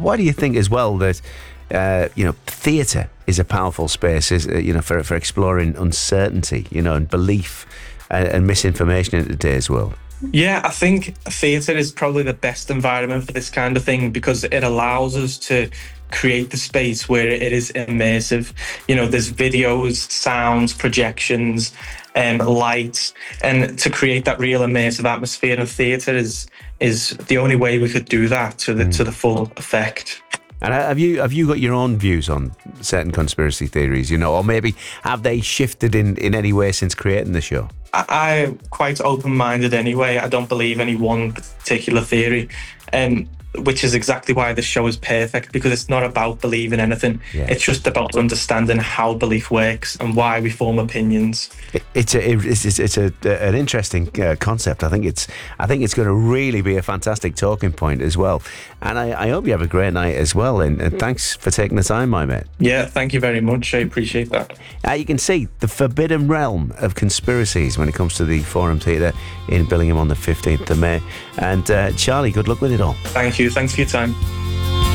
why do you think as well that theatre is a powerful space, for exploring uncertainty, and belief and misinformation in today's world? Yeah, I think theatre is probably the best environment for this kind of thing because it allows us to create the space where it is immersive. There's videos, sounds, projections, lights, and to create that real immersive atmosphere in theatre is the only way we could do that to the full effect. And have you got your own views on certain conspiracy theories, or maybe have they shifted in any way since creating the show? I'm quite open-minded anyway. I don't believe any one particular theory, which is exactly why this show is perfect, because it's not about believing anything. Yeah. It's just about understanding how belief works and why we form opinions. It's an interesting concept. I think it's going to really be a fantastic talking point as well. And I hope you have a great night as well. And thanks for taking the time, my mate. Yeah, thank you very much. I appreciate that. You can see the forbidden realm of conspiracies when it comes to the Forum Theatre in Billingham on the 15th of May. And Charlie, good luck with it all. Thank you. Thanks for your time.